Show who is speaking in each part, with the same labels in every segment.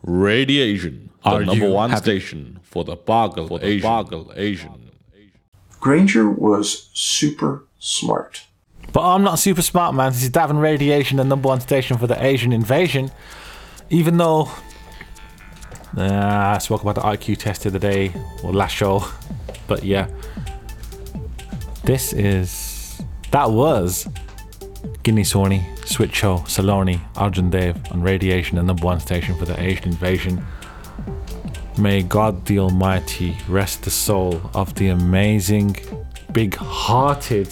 Speaker 1: Radiation, the
Speaker 2: Are
Speaker 1: number
Speaker 2: you
Speaker 1: one
Speaker 2: happy?
Speaker 1: station for the Bargle Asian.
Speaker 3: Granger was super smart.
Speaker 2: But I'm not super smart, man. This is Davin Radiation, the number one station for the Asian invasion. Even though I spoke about the IQ test the other day, or last show. But yeah, that was Guinea Sony, Switch Show, Saloni, Arjun Dev on Radiation, the number one station for the Asian invasion. May God the Almighty rest the soul of the amazing, big-hearted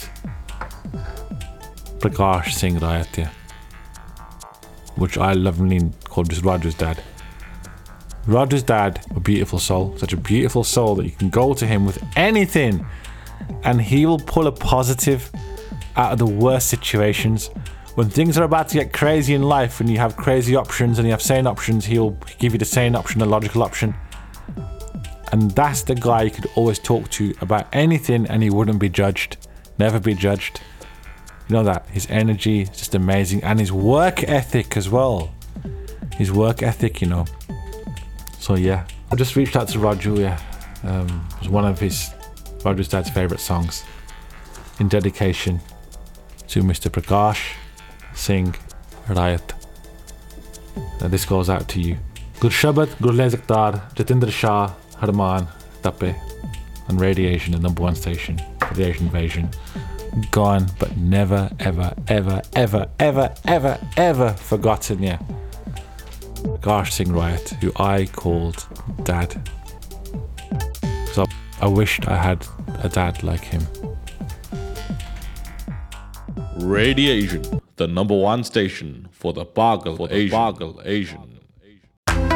Speaker 2: Prakash Singh Rayatya, which I lovingly called just Roger's dad. Roger's dad, a beautiful soul, such a beautiful soul that you can go to him with anything and he will pull a positive out of the worst situations. When things are about to get crazy in life and you have crazy options and you have sane options, he'll give you the sane option, the logical option. And that's the guy you could always talk to about anything and he wouldn't be judged, never be judged. You know that, his energy is just amazing, and his work ethic as well. His work ethic, you know. So yeah, I just reached out to Raju. Yeah, it was one of Raju's dad's favourite songs, in dedication to Mr. Prakash Singh Rayat. This goes out to you. Gurshabad, Gurle Zaktar, Jatinder Shah, Harman, Tape, and Radiation, the number one station for the Asian invasion. Gone, but never, ever, ever, ever, ever, ever, ever forgotten. Yeah. Prakash Singh Rayat, who I called Dad. So I wished I had a dad like him.
Speaker 1: Radiation, the number one station for the Bargle Asian.